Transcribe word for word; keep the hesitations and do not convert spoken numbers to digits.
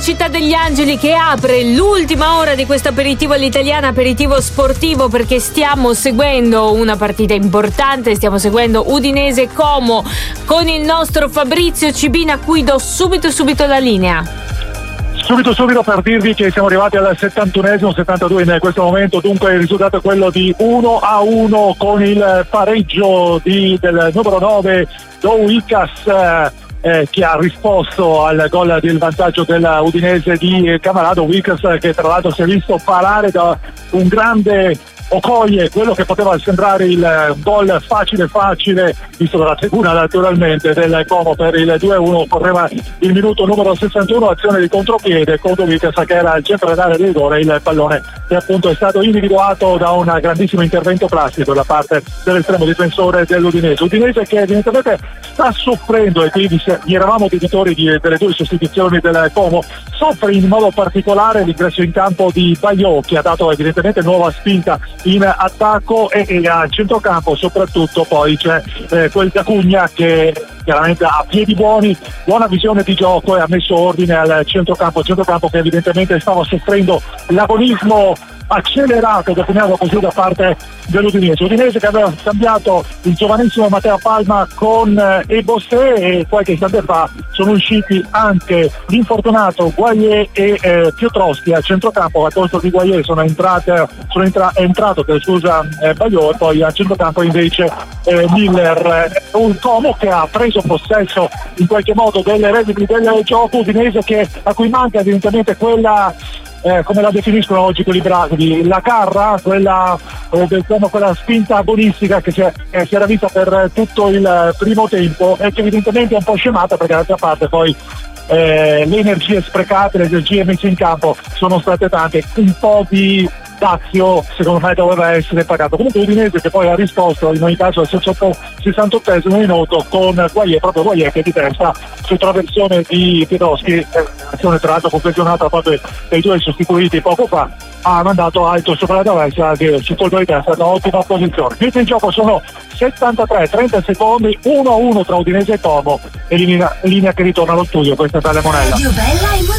Città degli Angeli che apre l'ultima ora di questo aperitivo all'italiana, aperitivo sportivo, perché stiamo seguendo una partita importante, stiamo seguendo Udinese Como con il nostro Fabrizio Cibina, a cui do subito subito la linea. Subito subito per dirvi che siamo arrivati al settantunesimo, settantadue in questo momento, dunque il risultato è quello di uno a uno con il pareggio di, del numero nove Doukas, eh, che ha risposto al gol del vantaggio dell'Udinese di Camarado. Wickers che tra l'altro si è visto parare da un grande Okoye, quello che poteva sembrare il gol facile facile visto dalla tribuna naturalmente del Como per il due a uno. Correva il minuto numero sessantuno, azione di contropiede con Wickers che era al centro dell'area di rigore, il pallone che appunto è stato individuato da un grandissimo intervento plastico da parte dell'estremo difensore dell'Udinese. Udinese che evidentemente sta soffrendo, e quindi gli eravamo debitori di, delle due sostituzioni del Como. Soffre in modo particolare l'ingresso in campo di Bayo, che ha dato evidentemente nuova spinta in attacco, e, e a centrocampo soprattutto poi c'è eh, quel D'Acugna che chiaramente ha piedi buoni, buona visione di gioco, e ha messo ordine al centrocampo, centrocampo che evidentemente stava soffrendo l'agonismo accelerato, definiamo così, da parte dell'Udinese. Udinese che aveva scambiato il giovanissimo Matteo Palma con eh, Ebosse, e qualche istante fa sono usciti anche l'infortunato Guagliè e eh, Piotrowski a centrocampo. Al posto di Guagliè sono entrate sono entra, è entrato per scusa eh, Bagliò, e poi a centrocampo invece eh, Miller. Eh, un Como che ha preso possesso in qualche modo delle redini del gioco. Udinese che, a cui manca evidentemente quella Eh, come la definiscono oggi quelli bravi, la carra, quella, eh, diciamo, quella spinta agonistica che si, è, eh, si era vista per tutto il primo tempo, e che evidentemente è un po' scemata, perché d'altra parte poi eh, le energie sprecate, le energie messe in campo sono state tante. Un po' di dazio secondo me doveva essere pagato. Comunque Udinese che poi ha risposto in ogni caso al sessantottesimo minuto con Guagliè, proprio Guagliè che di testa su traversone di Piotrowski, azione tra l'altro confezionata proprio dai due sostituiti poco fa, ha mandato alto sopra la traversa che su colpo di testa da ottima posizione. Finito in gioco sono settantatré trenta secondi, uno a uno tra Udinese e Como, e linea, linea che ritorna allo studio. Questa è Tale Monella.